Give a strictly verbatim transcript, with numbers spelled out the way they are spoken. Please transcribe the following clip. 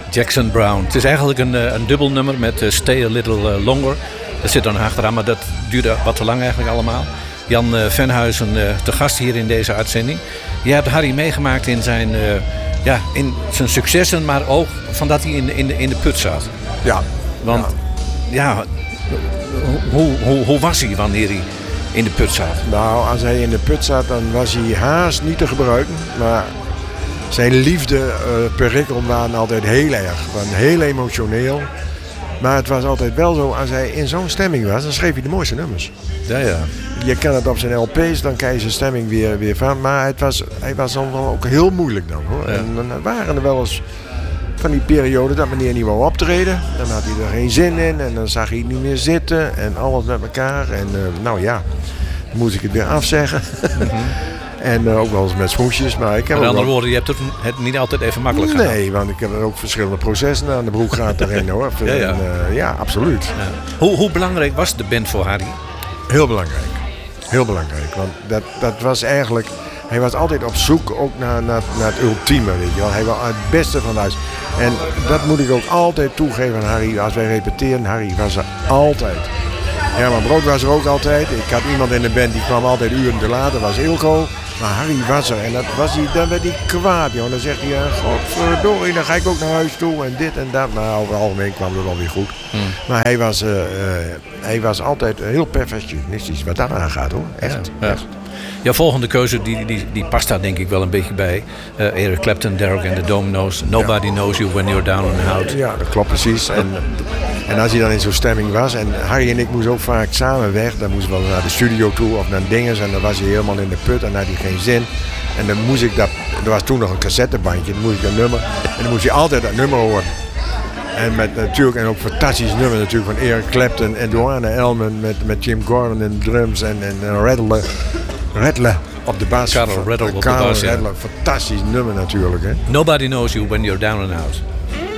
Jackson Browne. Het is eigenlijk een, een dubbel nummer met uh, Stay a Little uh, Longer. Dat zit er nog achteraan, maar dat duurde wat te lang eigenlijk allemaal. Jan uh, Venhuizen, uh, te gast hier in deze uitzending. Je hebt Harry meegemaakt in zijn, uh, ja, in zijn successen, maar ook van dat hij in de, in de, in de put zat. Ja. Want ja, ja hoe, hoe, hoe was hij wanneer hij in de put zat? Nou, als hij in de put zat, dan was hij haast niet te gebruiken. Maar zijn liefde uh, per Rikkel waren altijd heel erg. Want heel emotioneel. Maar het was altijd wel zo, als hij in zo'n stemming was, dan schreef hij de mooiste nummers. Ja, ja. Je kan het op zijn L P's, dan krijg je zijn stemming weer, weer van. Maar het was, hij was dan ook heel moeilijk dan, hoor. Ja. En dan waren er wel eens van die periode dat meneer niet wou optreden. Dan had hij er geen zin in en dan zag hij het niet meer zitten en alles met elkaar. En uh, nou ja, dan moest ik het weer afzeggen. Mm-hmm. En uh, ook wel eens met smoesjes. Maar ik heb met andere wel... woorden, je hebt het niet altijd even makkelijk gehad. Nee, want ik heb ook verschillende processen aan de broek gehad daarin, hoor. Ja, ja. En, uh, ja, absoluut. Ja. Hoe, hoe belangrijk was de band voor Harry? Heel belangrijk. Heel belangrijk. Want dat, dat was eigenlijk... Hij was altijd op zoek ook naar, naar, naar het ultieme, weet je wel. Hij was het beste van huis. En dat moet ik ook altijd toegeven aan Harry. Als wij repeteren, Harry was er altijd. Herman Brood was er ook altijd. Ik had iemand in de band die kwam altijd uren te laat. Dat was Ilko. Maar Harry was er. En dat was hij, dan werd hij kwaad, joh. Dan zegt hij, uh, godverdorie, dan ga ik ook naar huis toe. En dit en dat. Maar over het algemeen kwam het wel weer goed. Hmm. Maar hij was, uh, uh, hij was altijd heel perfectionistisch. Wat dat aangaat, hoor. Echt. Ja, ja. Echt. Jouw volgende keuze die, die, die past daar denk ik wel een beetje bij. Uh, Eric Clapton, Derek and the Dominoes. Nobody ja. knows you when you're down and out. Ja, dat klopt precies. En, en als hij dan in zo'n stemming was. En Harry en ik moesten ook vaak samen weg. Dan moesten we naar de studio toe of naar dinges. En dan was hij helemaal in de put en had hij geen zin. En dan moest ik dat... Er was toen nog een cassettebandje. Dan moest ik dat nummer. En dan moest hij altijd dat nummer horen. En met natuurlijk en ook fantastisch nummer natuurlijk van Eric Clapton en Duane Elman met, met Jim Gordon en drums en, en, en Rattler. Rattler op de bas. Karel Rattler op de bas, ja. Fantastisch nummer natuurlijk, hè. Nobody knows you when you're down and out.